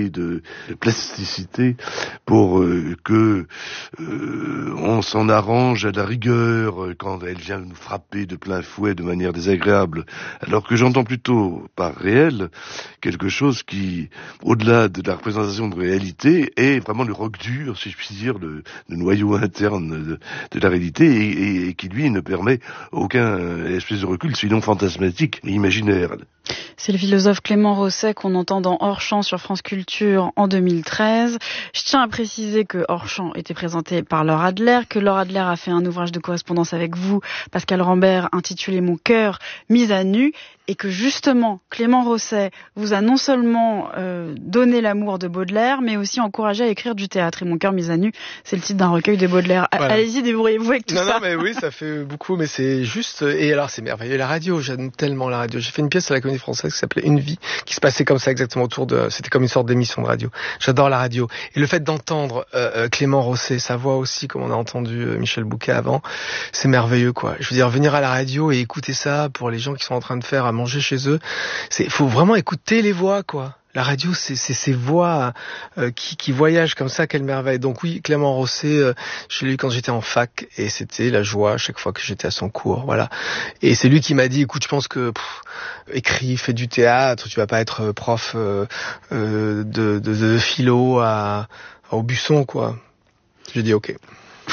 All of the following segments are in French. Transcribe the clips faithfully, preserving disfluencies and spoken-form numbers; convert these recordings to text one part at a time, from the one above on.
assez de plasticité pour euh, que euh, on s'en arrange à la rigueur quand elle vient nous frapper de plein fouet de manière désagréable, alors que j'entends plutôt par réel quelque chose qui, au-delà de la représentation de réalité, est vraiment le roc dur, si je puis dire, le, le noyau interne de, de la réalité, et, et, et qui lui ne permet aucun espèce de recul, sinon fantasmatique et imaginaire. C'est le philosophe Clément Rosset qu'on entend dans Hors Champ sur France Culture en deux mille treize. Je tiens à préciser que Hors Champ était présenté par Laure Adler, que Laure Adler a fait un ouvrage de correspondance avec vous, Pascal Rambert, intitulé Mon cœur mis à nu, et que justement Clément Rosset vous a non seulement euh, donné l'amour de Baudelaire, mais aussi encouragé à écrire du théâtre. Et Mon cœur mis à nu, c'est le titre d'un recueil de Baudelaire. Voilà. Allez-y, débrouillez-vous avec tout non, ça. Non, mais oui, ça fait beaucoup, mais c'est juste... Et alors, c'est merveilleux, la radio, j'aime tellement la radio. J'ai fait une pièce à la Comédie Française qui s'appelait Une vie, qui se passait comme ça exactement autour de... C'était comme une sorte d'émission de radio. J'adore la radio. Et le fait d'entendre euh, Clément Rosset, sa voix aussi, comme on a entendu euh, Michel Bouquet avant, c'est merveilleux, quoi. Je veux dire, venir à la radio et écouter ça pour les gens qui sont en train de faire à manger chez eux, c'est, faut vraiment écouter les voix, quoi. La radio, c'est, c'est ces voix euh, qui, qui voyagent comme ça, quelle merveille. Donc oui, Clément Rosset, euh, je l'ai eu quand j'étais en fac, et c'était la joie à chaque fois que j'étais à son cours, voilà. Et c'est lui qui m'a dit, écoute, je pense que pff, écris, fais du théâtre, tu vas pas être prof euh, euh, de, de, de philo à, à Aubusson, quoi. J'ai dit ok.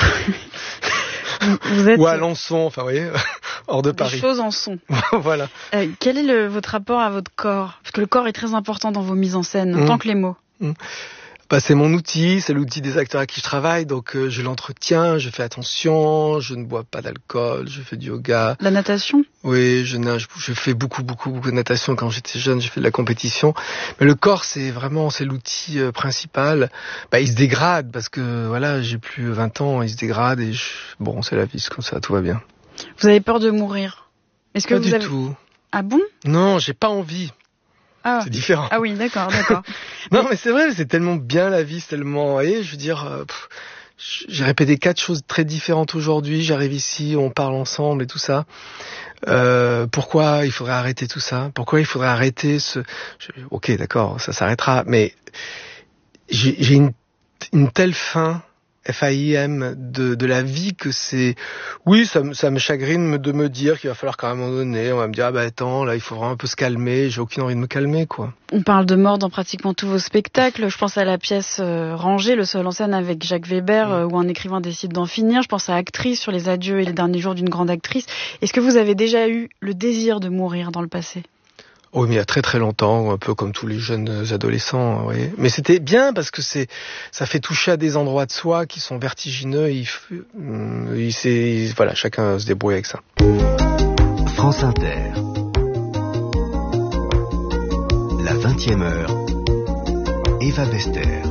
Vous êtes... Ou à Alençon, enfin, vous voyez, hors de Paris. Les choses en sont. Voilà. Euh, quel est le, votre rapport à votre corps ? Parce que le corps est très important dans vos mises en scène, mmh. autant que les mots. Mmh. Bah, c'est mon outil, c'est l'outil des acteurs à qui je travaille, donc euh, je l'entretiens, je fais attention, je ne bois pas d'alcool, je fais du yoga. La natation ? Oui, je nage, je fais beaucoup, beaucoup, beaucoup de natation. Quand j'étais jeune, j'ai fait de la compétition. Mais le corps, c'est vraiment, c'est l'outil euh, principal. Bah, il se dégrade parce que, voilà, j'ai plus vingt ans, il se dégrade et je... bon, c'est la vie, c'est comme ça, tout va bien. Vous avez peur de mourir ? Est-ce que pas vous du avez... tout. Ah bon ? Non, j'ai pas envie. Ah. C'est différent. Ah oui, d'accord, d'accord. Non, mais c'est vrai, c'est tellement bien la vie, c'est tellement... Vous voyez, je veux dire, euh, pff, j'ai répété quatre choses très différentes aujourd'hui, j'arrive ici, on parle ensemble et tout ça. Euh, pourquoi il faudrait arrêter tout ça ? Pourquoi il faudrait arrêter ce... Je... Ok, d'accord, ça s'arrêtera, mais j'ai, j'ai une, une telle faim... F A I M de, de la vie que c'est... Oui, ça, ça me chagrine de me dire qu'il va falloir qu'à un moment donné, on va me dire, ah bah attends, là, il faut vraiment un peu se calmer, j'ai aucune envie de me calmer, quoi. On parle de mort dans pratiquement tous vos spectacles. Je pense à la pièce euh, Rangée, le seul en scène avec Jacques Weber, euh, où un écrivain décide d'en finir. Je pense à Actrice, sur les adieux et les derniers jours d'une grande actrice. Est-ce que vous avez déjà eu le désir de mourir dans le passé ? Oui, mais il y a très très longtemps, un peu comme tous les jeunes adolescents, oui. Mais c'était bien parce que c'est, ça fait toucher à des endroits de soi qui sont vertigineux. Il, il, c'est, voilà, chacun se débrouille avec ça. France Inter. La vingtième heure. Eva Bester.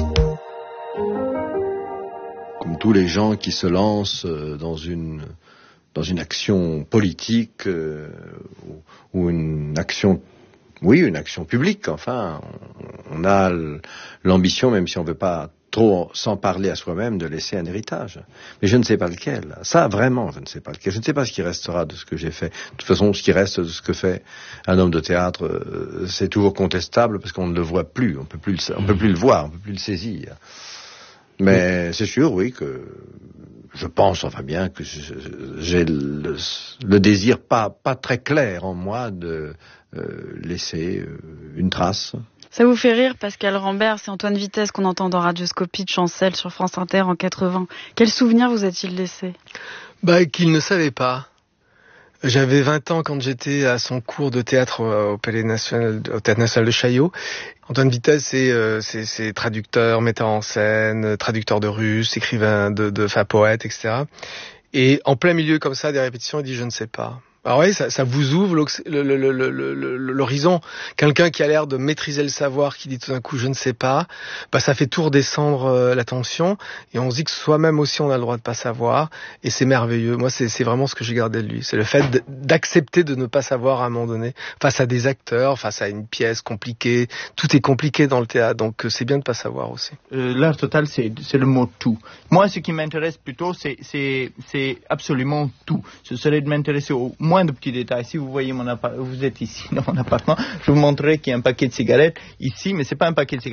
Comme tous les gens qui se lancent dans une dans une action politique euh, ou, ou une action, oui, une action publique. Enfin, on, on a l'ambition, même si on ne veut pas trop s'en parler à soi-même, de laisser un héritage. Mais je ne sais pas lequel. Ça, vraiment, je ne sais pas lequel. Je ne sais pas ce qui restera de ce que j'ai fait. De toute façon, ce qui reste de ce que fait un homme de théâtre, euh, c'est toujours contestable parce qu'on ne le voit plus. On peut plus le, on peut plus le voir, on peut plus le saisir. Mais c'est sûr, oui, que je pense, enfin bien, que j'ai le, le désir pas, pas très clair en moi de euh, laisser euh, une trace. Ça vous fait rire, Pascal Rambert, c'est Antoine Vitesse qu'on entend dans Radioscopie de Chancel sur France Inter en quatre-vingts. Quel souvenir vous a-t-il laissé ? Bah, qu'il ne savait pas. J'avais vingt ans quand j'étais à son cours de théâtre au Palais National, au Théâtre National de Chaillot. Antoine Vitesse, c'est, euh, c'est, c'est traducteur, metteur en scène, traducteur de russe, écrivain de, de, enfin, poète, et cetera. Et en plein milieu comme ça, des répétitions, il dit « je ne sais pas ». Alors oui, ça, ça vous ouvre le, le, le, le, le, l'horizon. Quelqu'un qui a l'air de maîtriser le savoir, qui dit tout d'un coup « je ne sais pas », bah ça fait tout redescendre euh, la tension. Et on se dit que soi-même aussi, on a le droit de pas savoir. Et c'est merveilleux. Moi, c'est, c'est vraiment ce que j'ai gardé de lui. C'est le fait d'accepter de ne pas savoir à un moment donné, face à des acteurs, face à une pièce compliquée. Tout est compliqué dans le théâtre, donc c'est bien de pas savoir aussi. Euh, l'art total, c'est, c'est le mot « tout ». Moi, ce qui m'intéresse plutôt, c'est, c'est, c'est absolument tout. Ce serait de m'intéresser au moins de petits détails. Si vous voyez mon appart- vous êtes ici dans mon appartement, je vous montrerai qu'il y a un paquet de cigarettes ici, mais c'est pas un paquet de cigarettes.